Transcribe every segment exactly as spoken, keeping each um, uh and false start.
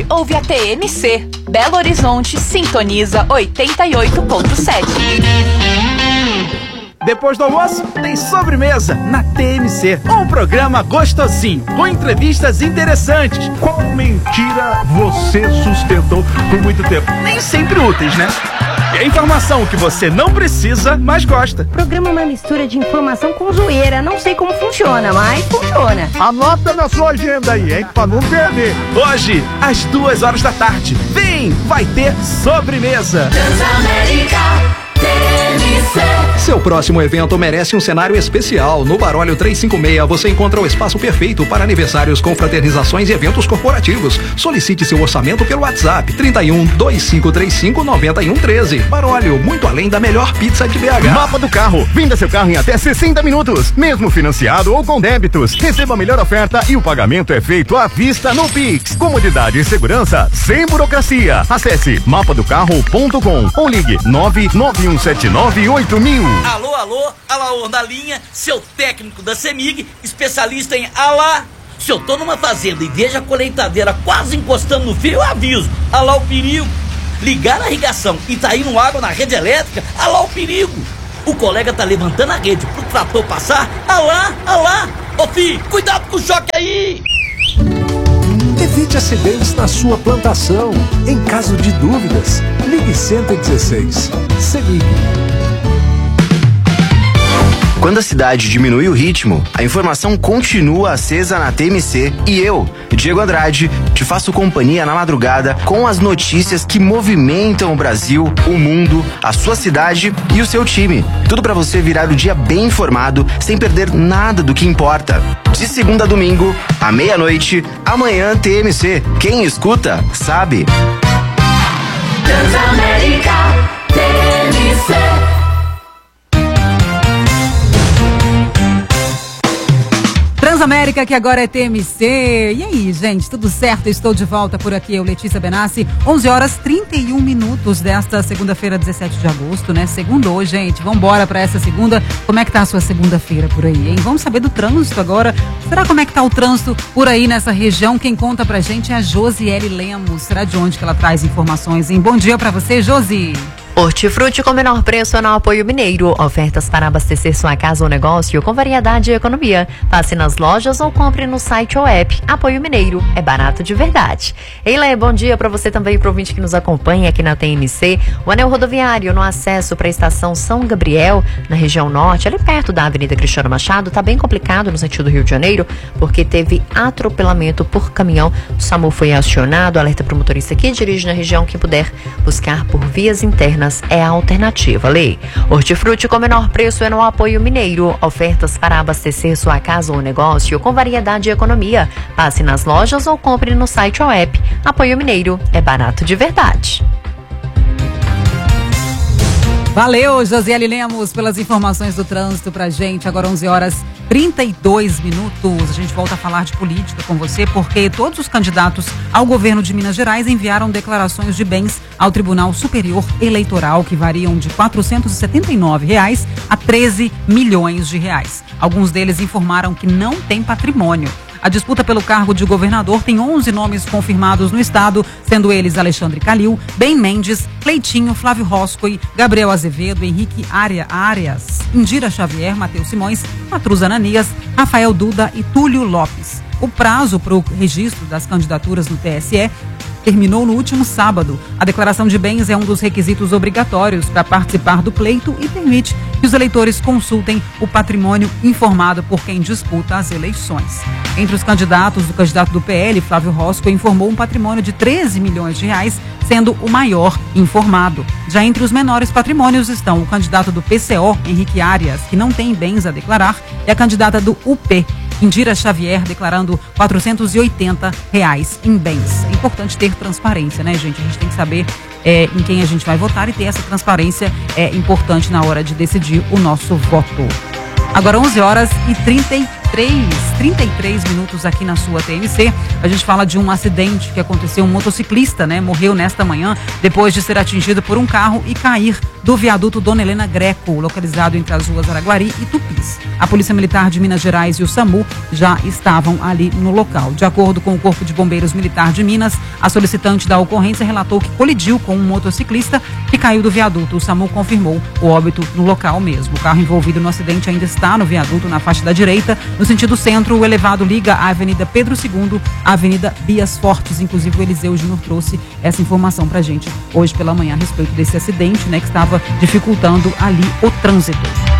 Ouve a T M C. Belo Horizonte sintoniza oitenta e oito ponto sete. Depois do almoço, tem sobremesa na T M C. Um programa gostosinho, com entrevistas interessantes. Qual mentira você sustentou por muito tempo? Nem sempre úteis, né? E a informação que você não precisa, mas gosta. O programa é uma mistura de informação com zoeira. Não sei como funciona, mas funciona. Anota na sua agenda aí, hein? Pra não perder. Hoje, às duas horas da tarde. Vem, vai ter sobremesa. Transamérica T M C. Seu próximo evento merece um cenário especial. No Baróleo trezentos e cinquenta e seis você encontra o espaço perfeito para aniversários, confraternizações e eventos corporativos. Solicite seu orçamento pelo WhatsApp trinta e um, vinte e cinco trinta e cinco, noventa e um treze. Baróleo, muito além da melhor pizza de B H. Mapa do Carro. Venda seu carro em até sessenta minutos, mesmo financiado ou com débitos. Receba a melhor oferta e o pagamento é feito à vista no Pix. Comodidade e segurança sem burocracia. Acesse mapa do carro ponto com ou ligue nove nove um sete nove oito mil. Alô, alô, Alaor na linha, seu técnico da CEMIG, especialista em alá. Se eu tô numa fazenda e vejo a colheitadeira quase encostando no fio, eu aviso, alá o perigo. Ligar a irrigação e tá indo água na rede elétrica, alá o perigo. O colega tá levantando a rede pro trator passar, alá, alá. Ô filho, cuidado com o choque aí. Evite acidentes na sua plantação. Em caso de dúvidas, ligue cento e dezesseis. CEMIG. Quando a cidade diminui o ritmo, a informação continua acesa na T M C e eu, Diego Andrade, te faço companhia na madrugada com as notícias que movimentam o Brasil, o mundo, a sua cidade e o seu time. Tudo para você virar o dia bem informado, sem perder nada do que importa. De segunda a domingo, à meia-noite, amanhã T M C. Quem escuta, sabe. Transamérica T M C. Transamérica, que agora é T M C. E aí, gente, tudo certo? Estou de volta por aqui, eu, Letícia Benassi. onze horas e trinta e um minutos desta segunda-feira, dezessete de agosto, né? Segundou, gente. Vambora pra essa segunda. Como é que tá a sua segunda-feira por aí, hein? Vamos saber do trânsito agora. Será como é que tá o trânsito por aí nessa região? Quem conta pra gente é a Josiele Lemos. Será de onde que ela traz informações, hein? Bom dia pra você, Josi. Hortifruti com menor preço é no Apoio Mineiro. Ofertas para abastecer sua casa ou negócio com variedade e economia. Passe nas lojas ou compre no site ou app. Apoio Mineiro. É barato de verdade. Eila, bom dia para você também e para o ouvinte que nos acompanha aqui na T M C. O anel rodoviário no acesso para a estação São Gabriel, na região norte, ali perto da Avenida Cristiano Machado, está bem complicado no sentido do Rio de Janeiro, porque teve atropelamento por caminhão. O SAMU foi acionado, alerta para o motorista que dirige na região que puder buscar por vias internas. É a alternativa, Lei. Hortifruti com menor preço é no Apoio Mineiro. Ofertas para abastecer sua casa ou negócio com variedade e economia. Passe nas lojas ou compre no site ou app. Apoio Mineiro. É barato de verdade. Valeu, Josiele Lemos, pelas informações do trânsito pra gente. Agora onze horas e trinta e dois minutos. A gente volta a falar de política com você, porque todos os candidatos ao governo de Minas Gerais enviaram declarações de bens ao Tribunal Superior Eleitoral, que variam de quatrocentos e setenta e nove reais a treze milhões de reais. Alguns deles informaram que não tem patrimônio. A disputa pelo cargo de governador tem onze nomes confirmados no estado, sendo eles Alexandre Calil, Ben Mendes, Cleitinho, Flávio Roscoe, Gabriel Azevedo, Henrique Aria, Arias, Indira Xavier, Matheus Simões, Matruz Ananias, Rafael Duda e Túlio Lopes. O prazo para o registro das candidaturas no T S E terminou no último sábado. A declaração de bens é um dos requisitos obrigatórios para participar do pleito e permite que os eleitores consultem o patrimônio informado por quem disputa as eleições. Entre os candidatos, o candidato do P L, Flávio Roscoe, informou um patrimônio de treze milhões de reais, sendo o maior informado. Já entre os menores patrimônios estão o candidato do P C O, Henrique Arias, que não tem bens a declarar, e a candidata do U P, Indira Xavier, declarando quatrocentos e oitenta reais em bens. É importante ter transparência, né, gente? A gente tem que saber é, em quem a gente vai votar e ter essa transparência é importante na hora de decidir o nosso voto. Agora onze horas e trinta e três, trinta e três minutos aqui na sua T M C. A gente fala de um acidente que aconteceu. Um motociclista, né, morreu nesta manhã depois de ser atingido por um carro e cair do viaduto Dona Helena Greco, localizado entre as ruas Araguari e Tupis. A Polícia Militar de Minas Gerais e o SAMU já estavam ali no local. De acordo com o Corpo de Bombeiros Militar de Minas, a solicitante da ocorrência relatou que colidiu com um motociclista que caiu do viaduto. O SAMU confirmou o óbito no local mesmo. O carro envolvido no acidente ainda está no viaduto na faixa da direita. No sentido centro, o elevado liga a Avenida Pedro segundo à Avenida Bias Fortes. Inclusive, o Eliseu Júnior trouxe essa informação pra gente hoje pela manhã a respeito desse acidente, né, que estava dificultando ali o trânsito.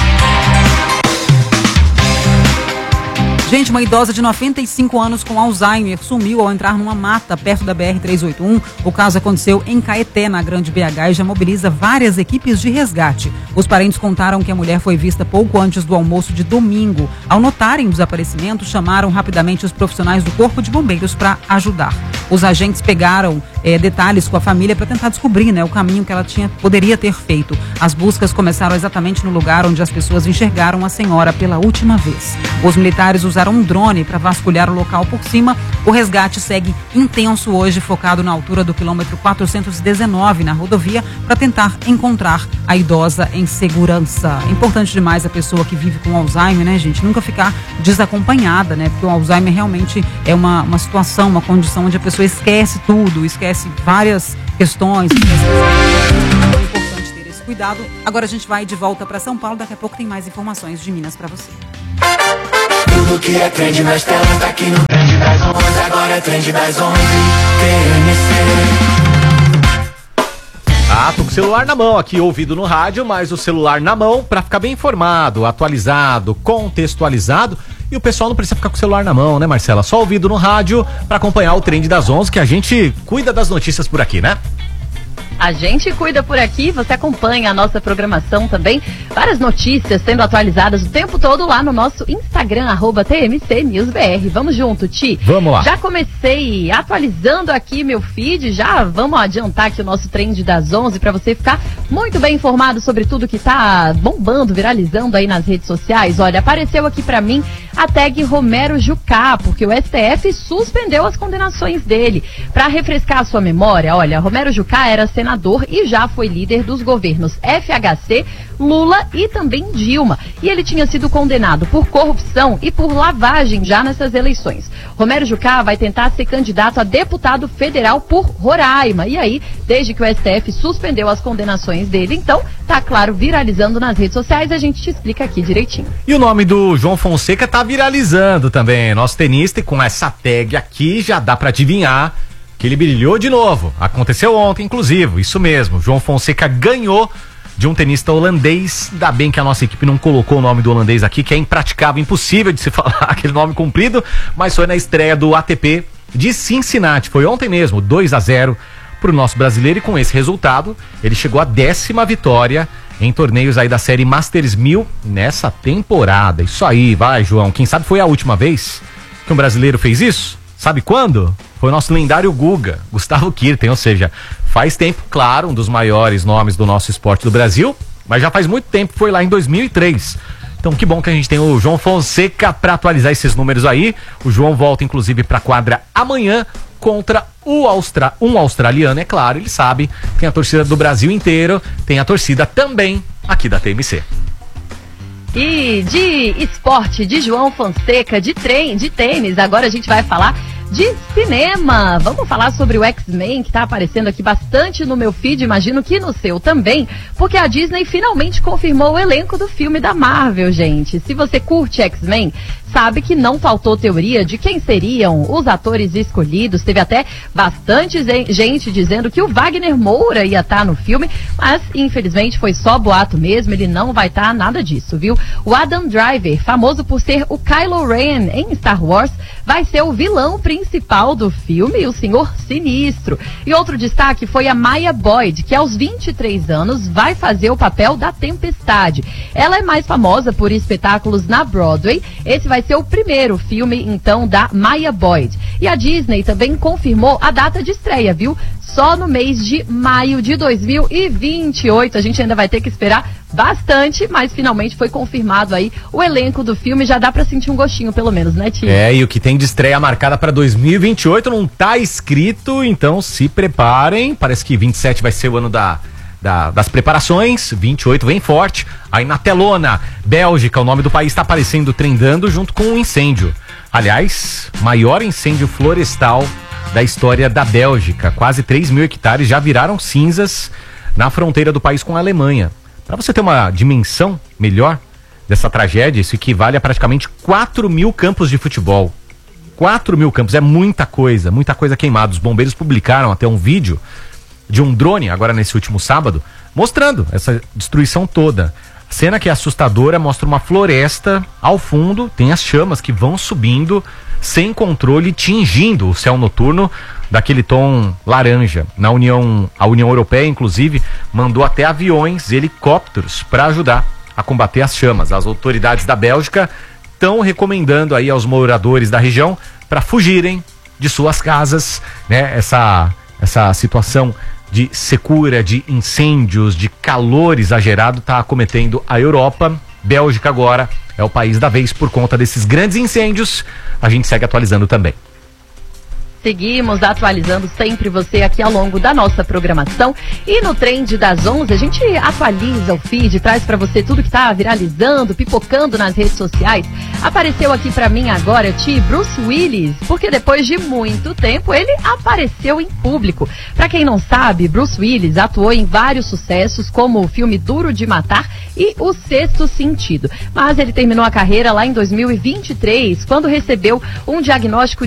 Gente, uma idosa de noventa e cinco anos com Alzheimer sumiu ao entrar numa mata perto da B R trezentos e oitenta e um. O caso aconteceu em Caeté, na Grande B H, e já mobiliza várias equipes de resgate. Os parentes contaram que a mulher foi vista pouco antes do almoço de domingo. Ao notarem o desaparecimento, chamaram rapidamente os profissionais do Corpo de Bombeiros para ajudar. Os agentes pegaram é, detalhes com a família para tentar descobrir, né, o caminho que ela tinha, poderia ter feito. As buscas começaram exatamente no lugar onde as pessoas enxergaram a senhora pela última vez. Os militares usaram um drone para vasculhar o local por cima. O resgate segue intenso hoje, focado na altura do quilômetro quatrocentos e dezenove na rodovia, para tentar encontrar a idosa em segurança. É importante demais a pessoa que vive com Alzheimer, né, gente, nunca ficar desacompanhada, né, porque o Alzheimer realmente é uma, uma situação, uma condição onde a pessoa esquece tudo, esquece várias questões. É importante ter esse cuidado. Agora a gente vai de volta para São Paulo. Daqui a pouco tem mais informações de Minas para você. Tudo que é trend nas telas tá aqui no Trend das onze. Agora é Trend das onze, T M C. Ah, tô com o celular na mão aqui, ouvido no rádio, mas o celular na mão pra ficar bem informado, atualizado, contextualizado. E o pessoal não precisa ficar com o celular na mão, né, Marcela? Só ouvido no rádio pra acompanhar o Trend das onze, que a gente cuida das notícias por aqui, né? A gente cuida por aqui, você acompanha a nossa programação também. Várias notícias sendo atualizadas o tempo todo lá no nosso Instagram, arroba T M C News B R. Vamos junto, Ti? Vamos lá. Já comecei atualizando aqui meu feed, já vamos adiantar aqui o nosso Trend das onze para você ficar muito bem informado sobre tudo que tá bombando, viralizando aí nas redes sociais. Olha, apareceu aqui para mim a tag Romero Jucá, porque o S T F suspendeu as condenações dele. Para refrescar a sua memória, olha, Romero Jucá era senador e já foi líder dos governos F H C, Lula e também Dilma. E ele tinha sido condenado por corrupção e por lavagem já nessas eleições. Romero Jucá vai tentar ser candidato a deputado federal por Roraima. E aí, desde que o S T F suspendeu as condenações dele, então, tá claro, viralizando nas redes sociais, a gente te explica aqui direitinho. E o nome do João Fonseca tá viralizando também, nosso tenista, e com essa tag aqui já dá pra adivinhar que ele brilhou de novo. Aconteceu ontem, inclusive, isso mesmo. João Fonseca ganhou de um tenista holandês. Ainda bem que a nossa equipe não colocou o nome do holandês aqui, que é impraticável, impossível de se falar aquele nome comprido, mas foi na estreia do A T P de Cincinnati. Foi ontem mesmo, dois a zero pro nosso brasileiro, e com esse resultado, ele chegou à décima vitória em torneios aí da série Masters mil nessa temporada. Isso aí, vai, João. Quem sabe foi a última vez que um brasileiro fez isso? Sabe quando? Foi o nosso lendário Guga, Gustavo Kirten, ou seja, faz tempo, claro, um dos maiores nomes do nosso esporte do Brasil, mas já faz muito tempo, foi lá em dois mil e três. Então que bom que a gente tem o João Fonseca para atualizar esses números aí. O João volta inclusive para a quadra amanhã contra o Austra... um australiano, é claro, ele sabe, tem a torcida do Brasil inteiro, tem a torcida também aqui da T M C. E de esporte, de João Fonseca, de trem, de tênis, agora a gente vai falar de cinema. Vamos falar sobre o X-Men, que está aparecendo aqui bastante no meu feed, imagino que no seu também, porque a Disney finalmente confirmou o elenco do filme da Marvel, gente. Se você curte X-Men, sabe que não faltou teoria de quem seriam os atores escolhidos. Teve até bastante gente dizendo que o Wagner Moura ia estar no filme, mas infelizmente foi só boato mesmo, ele não vai estar, nada disso, viu? O Adam Driver, famoso por ser o Kylo Ren em Star Wars, vai ser o vilão principal do filme, o Senhor Sinistro. E outro destaque foi a Maya Boyd, que aos vinte e três anos vai fazer o papel da Tempestade. Ela é mais famosa por espetáculos na Broadway. Esse vai ser o primeiro filme, então, da Maya Boyd. E a Disney também confirmou a data de estreia, viu? Só no mês de maio de dois mil e vinte e oito. A gente ainda vai ter que esperar bastante, mas finalmente foi confirmado aí o elenco do filme. Já dá pra sentir um gostinho, pelo menos, né, Tio? É, e o que tem de estreia marcada para dois mil e vinte e oito não tá escrito, então se preparem. Parece que vinte e sete vai ser o ano da, da, das preparações, vinte e oito vem forte. Aí na telona, Bélgica, o nome do país tá aparecendo, trendando junto com um incêndio. Aliás, maior incêndio florestal da história da Bélgica. Quase três mil hectares já viraram cinzas na fronteira do país com a Alemanha. Para você ter uma dimensão melhor dessa tragédia, isso equivale a praticamente quatro mil campos de futebol. quatro mil campos, é muita coisa, muita coisa queimada. Os bombeiros publicaram até um vídeo de um drone, agora nesse último sábado, mostrando essa destruição toda. A cena que é assustadora mostra uma floresta, ao fundo tem as chamas que vão subindo sem controle, tingindo o céu noturno daquele tom laranja. Na União, a União Europeia, inclusive, mandou até aviões, helicópteros para ajudar a combater as chamas. As autoridades da Bélgica estão recomendando aí aos moradores da região para fugirem de suas casas, né? Essa, essa situação de secura, de incêndios, de calor exagerado está acometendo a Europa. Bélgica agora é o país da vez por conta desses grandes incêndios. A gente segue atualizando também. Seguimos atualizando sempre você aqui ao longo da nossa programação. E no Trend das onze, a gente atualiza o feed, traz pra você tudo que tá viralizando, pipocando nas redes sociais. Apareceu aqui pra mim agora, Ti, Bruce Willis, porque depois de muito tempo ele apareceu em público. Pra quem não sabe, Bruce Willis atuou em vários sucessos, como o filme Duro de Matar e O Sexto Sentido. Mas ele terminou a carreira lá em dois mil e vinte e três, quando recebeu um diagnóstico